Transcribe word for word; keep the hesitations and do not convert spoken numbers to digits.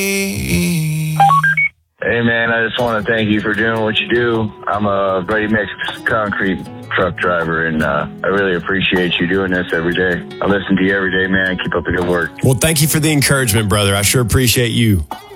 Hey, man, I just want to thank you for doing what you do. I'm a ready-mix concrete truck driver, and uh, I really appreciate you doing this every day. I listen to you every day, man. Keep up the good work. Well, thank you for the encouragement, brother. I sure appreciate you.